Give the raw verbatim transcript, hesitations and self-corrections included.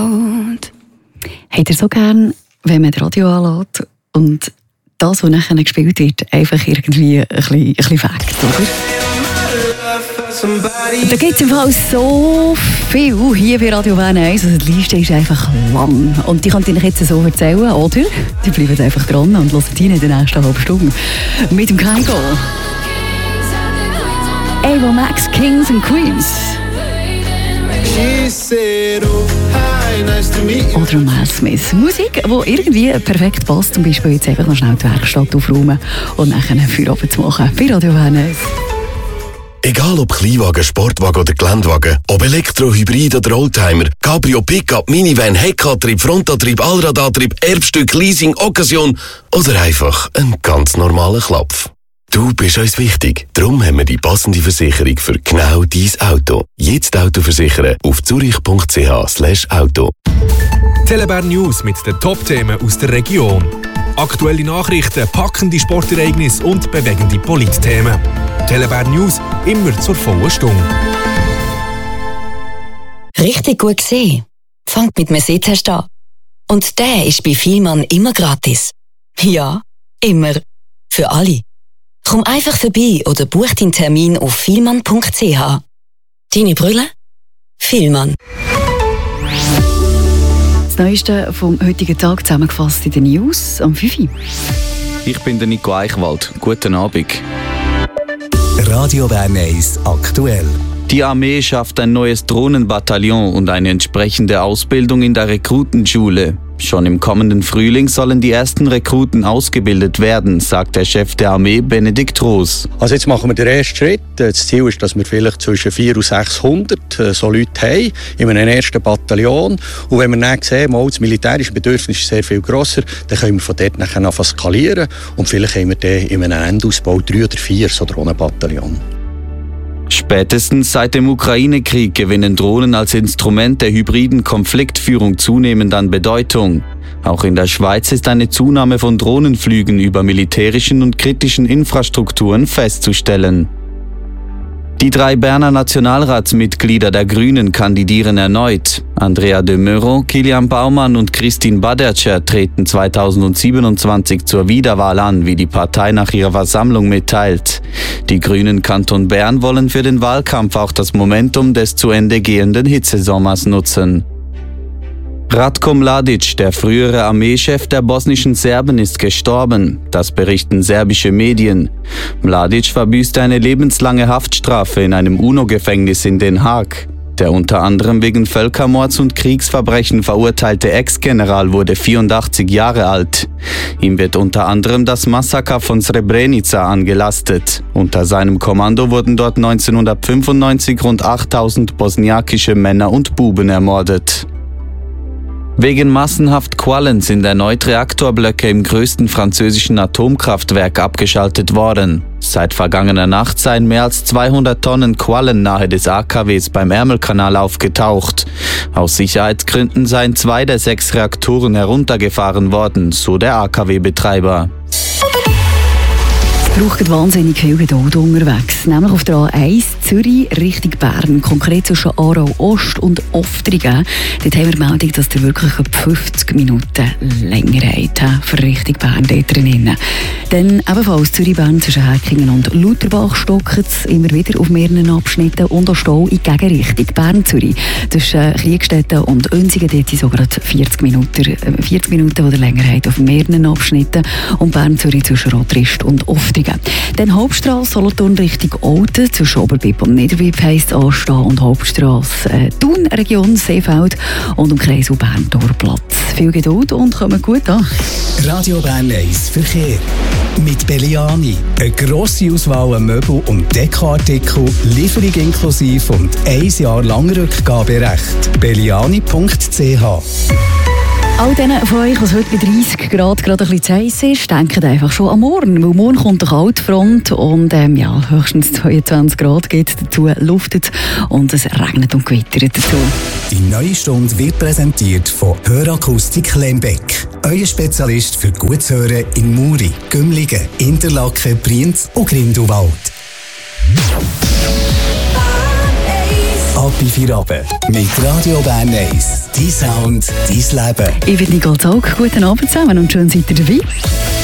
Habt ihr so gern, wenn man das Radio anlässt und das, was nachher gespielt wird, einfach irgendwie ein bisschen, ein bisschen fegt, oder? Da gibt es im Fall so viel hier bei Radio Bern eins. Also die Liste ist einfach lang. Und die kann ich euch jetzt so erzählen, oder? Die bleiben einfach dran und hören die in der nächsten halben Stunde. Mit dem Kaigo. Ava Max, Kings and Queens. Oder Miles Smith. Musik, die irgendwie perfekt passt. Zum Beispiel jetzt einfach noch schnell die Werkstatt aufräumen und nachher Feierabend zu machen. Bei Radio Bern eins. Egal ob Kleinwagen, Sportwagen oder Geländewagen, ob Elektro, Hybrid oder Oldtimer, Cabrio, Pickup, Minivan, Heckantrieb, Frontantrieb, Allradantrieb, Erbstück, Leasing, Occasion oder einfach ein ganz normaler Klapf. Du bist uns wichtig, darum haben wir die passende Versicherung für genau dein Auto. Jetzt Auto versichern auf zurich.ch slash Auto. Telebär News mit den Top-Themen aus der Region. Aktuelle Nachrichten, packende Sportereignisse und bewegende Politthemen. Telebär News, immer zur vollen Stunde. Richtig gut gesehen. Fangt mit einem Sehtest an. Und der ist bei Vielmann immer gratis. Ja, immer. Für alle. Komm einfach vorbei oder buch deinen Termin auf vielmann punkt c h. Deine Brille? Vielmann. Das Neueste vom heutigen Tag zusammengefasst in den News am fünf Uhr. Ich bin der Nico Eichwald. Guten Abend. Radio Bern eins aktuell. Die Armee schafft ein neues Drohnenbataillon und eine entsprechende Ausbildung in der Rekrutenschule. Schon im kommenden Frühling sollen die ersten Rekruten ausgebildet werden, sagt der Chef der Armee, Benedikt Roos. Also jetzt machen wir den ersten Schritt. Das Ziel ist, dass wir vielleicht zwischen vierhundert und sechshundert so Leute haben in einem ersten Bataillon. Und wenn wir dann sehen, das militärische Bedürfnis ist sehr viel grosser, dann können wir von dort nachher anfangen skalieren. Und vielleicht haben wir dann in einem Endausbau drei oder vier so Drohnenbataillon. Spätestens seit dem Ukraine-Krieg gewinnen Drohnen als Instrument der hybriden Konfliktführung zunehmend an Bedeutung. Auch in der Schweiz ist eine Zunahme von Drohnenflügen über militärischen und kritischen Infrastrukturen festzustellen. Die drei Berner Nationalratsmitglieder der Grünen kandidieren erneut. Andrea de Meuron, Kilian Baumann und Christine Badertscher treten zweitausendsiebenundzwanzig zur Wiederwahl an, wie die Partei nach ihrer Versammlung mitteilt. Die Grünen Kanton Bern wollen für den Wahlkampf auch das Momentum des zu Ende gehenden Hitzesommers nutzen. Ratko Mladic, der frühere Armeechef der bosnischen Serben, ist gestorben. Das berichten serbische Medien. Mladic verbüßte eine lebenslange Haftstrafe in einem UNO-Gefängnis in Den Haag. Der unter anderem wegen Völkermords und Kriegsverbrechen verurteilte Ex-General wurde vierundachtzig Jahre alt. Ihm wird unter anderem das Massaker von Srebrenica angelastet. Unter seinem Kommando wurden dort neunzehnhundertfünfundneunzig rund achttausend bosniakische Männer und Buben ermordet. Wegen massenhaft Quallen sind erneut Reaktorblöcke im größten französischen Atomkraftwerk abgeschaltet worden. Seit vergangener Nacht seien mehr als zweihundert Tonnen Quallen nahe des A K Ws beim Ärmelkanal aufgetaucht. Aus Sicherheitsgründen seien zwei der sechs Reaktoren heruntergefahren worden, so der A K W-Betreiber. Es braucht wahnsinnig viel Geduld unterwegs. Nämlich auf der A eins Zürich Richtung Bern, konkret zwischen Aarau Ost und Oftringen. Dort haben wir die Meldung, dass ihr wirklich fünfzig Minuten länger habt für Richtung Bern dort drinnen. Dann ebenfalls Zürich-Bern zwischen Häckingen und Lutherbach stockt es immer wieder auf mehreren Abschnitten und auch Stau in Gegenrichtung Bern-Zürich. Zwischen Kriegstetten und Önsigen dort sind sogar vierzig Minuten, vierzig Minuten, die ihr länger habt auf mehreren Abschnitten. Und Bern-Zürich zwischen Rotrist und Oftringen. Dann Hauptstrasse Solothurn Richtung Olten, zwischen Oberbipp und Niederbipp heisst anstehen und Hauptstrasse äh, Thun, Region Seefeld und Umkreis Bern-Dorplatz. Viel Geduld und kommen gut an. Radio Bern eins Verkehr. Mit Belliani. Eine grosse Auswahl an Möbel- und Dekoartikel, Lieferung inklusive und ein Jahr lang Rückgaberecht. belliani punkt c h. All denen von euch, was heute bei dreißig Grad gerade ein bisschen zu heiß ist, denken einfach schon an morgen. Weil morgen kommt eine Kaltfront und ähm, ja, höchstens zweiundzwanzig Grad geht dazu, luftet und es regnet und gewittert dazu. Die neue Stunde wird präsentiert von Hörakustik Lembeck. Euer Spezialist für gutes Hören in Muri, Gümligen, Interlaken, Brienz und Grindelwald. Ab in vier Abend mit Radio Bern eins. Dein Sound, dein Leben. Ich bin Nicole Zaug. Guten Abend zusammen und schön seid ihr dabei.